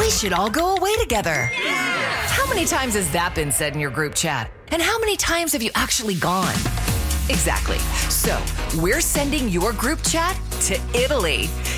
We should all go away together. How many times has that been said in your group chat? And how many times have you actually gone? Exactly. So we're sending your group chat to Italy.